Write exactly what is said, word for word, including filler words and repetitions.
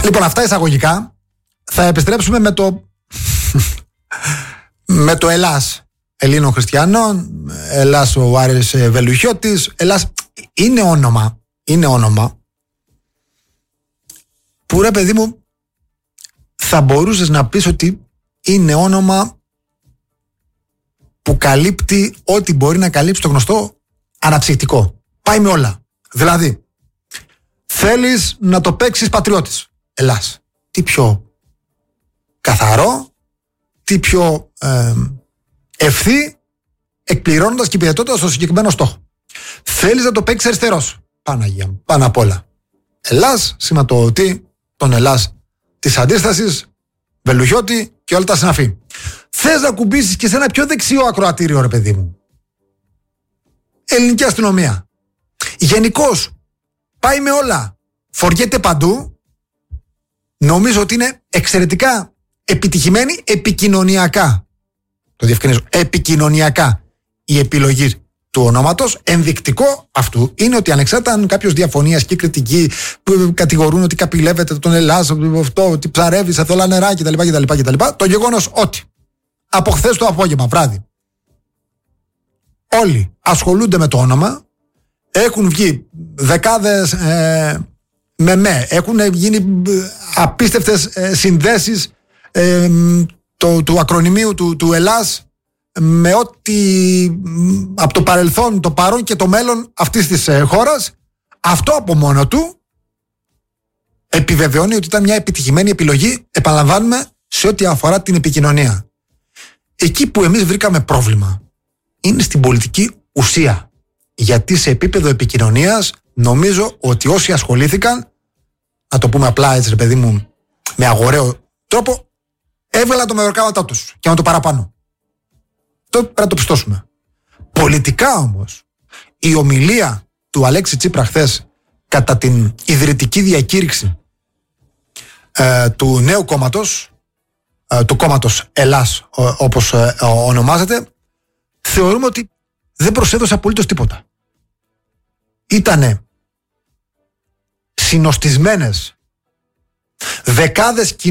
Λοιπόν, αυτά εισαγωγικά. Θα επιστρέψουμε με το με το Ελλάς Ελλήνων Χριστιανών, Ελλάς ο Άρης Βελουχιώτης. Ελλάς είναι όνομα, είναι όνομα που, ρε παιδί μου, θα μπορούσες να πεις ότι είναι όνομα που καλύπτει ό,τι μπορεί να καλύψει το γνωστό αναψυκτικό. Πάει με όλα. Δηλαδή, θέλεις να το παίξεις πατριώτης. Ελλάς. Τι πιο καθαρό, τι πιο ε, ευθύ, εκπληρώνοντας και υπηρετώντας το συγκεκριμένο στόχο. Θέλεις να το παίξεις αριστερός. Παναγία μου, πάνω απ' όλα. Ελλάς, σηματοδοτεί τον Ελλάς της αντίστασης, Βελουχιώτη και όλα τα συναφή. Θες να κουμπίσεις και σε ένα πιο δεξιό ακροατήριο, ρε παιδί μου. Ελληνική αστυνομία. Γενικώς πάει με όλα. Φοριέται παντού. Νομίζω ότι είναι εξαιρετικά επιτυχημένη επικοινωνιακά. Το διευκρινίζω. Επικοινωνιακά η επιλογή του ονόματος. Ενδεικτικό αυτού είναι ότι ανεξάρτητα αν κάποιος διαφωνεί, ασκεί κριτική, που κατηγορούν ότι καπηλεύεται τον Ελλάς, αυτό, ότι ψαρεύει σε θολά νερά κτλ. κτλ, κτλ. Το γεγονός ότι από χθες το απόγευμα, βράδυ, όλοι ασχολούνται με το όνομα, έχουν βγει δεκάδες ε, με με, έχουν γίνει απίστευτες ε, συνδέσεις ε, το, του ακρονιμίου του, του Ελλάς με ό,τι από το παρελθόν, το παρόν και το μέλλον αυτής της ε, χώρας. Αυτό από μόνο του επιβεβαιώνει ότι ήταν μια επιτυχημένη επιλογή, επαναλαμβάνουμε, σε ό,τι αφορά την επικοινωνία. Εκεί που εμείς βρήκαμε πρόβλημα είναι στην πολιτική ουσία. Γιατί σε επίπεδο επικοινωνίας νομίζω ότι όσοι ασχολήθηκαν, να το πούμε απλά έτσι, ρε παιδί μου, με αγοραίο τρόπο, έβγαλαν το μεροκάματά τους και με το παραπάνω. Το πρέπει να το πιστώσουμε. Πολιτικά όμως, η ομιλία του Αλέξη Τσίπρα χθες κατά την ιδρυτική διακήρυξη ε, του νέου κόμματος, ε, του κόμματος Ελλάς, ο, όπως ε, ονομάζεται, θεωρούμε ότι δεν προσέδωσε απολύτως τίποτα. Ήτανε συνοστισμένες δεκάδες